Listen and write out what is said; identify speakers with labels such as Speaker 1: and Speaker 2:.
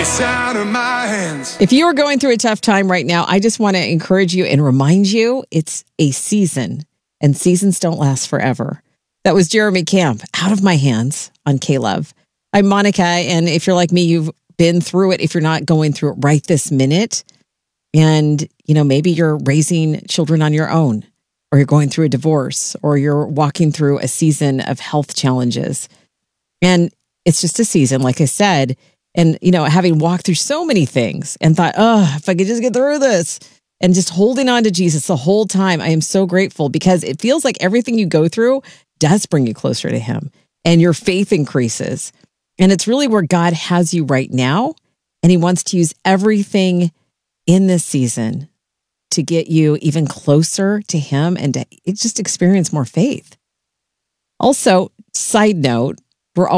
Speaker 1: It's out of my hands.
Speaker 2: If you are going through a tough time right now, I just want to encourage you and remind you it's a season, and seasons don't last forever. That was Jeremy Camp, Out of My Hands on K-Love. I'm Monica, and if you're like me, you've been through it if you're not going through it right this minute. And, maybe you're raising children on your own, or you're going through a divorce, or you're walking through a season of health challenges. And it's just a season, like I said. And, having walked through so many things and thought, if I could just get through this, and just holding on to Jesus the whole time, I am so grateful because it feels like everything you go through does bring you closer to him and your faith increases. And it's really where God has you right now. And he wants to use everything in this season to get you even closer to him and to just experience more faith. Also, side note,